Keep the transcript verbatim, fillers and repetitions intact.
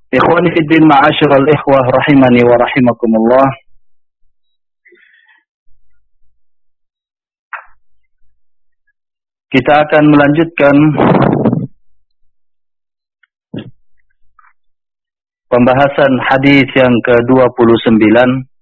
Ikhwani fiddin ma'asyiral ikhwah rahimani wa rahimakumullah. Kita akan melanjutkan pembahasan hadis yang ke dua puluh sembilan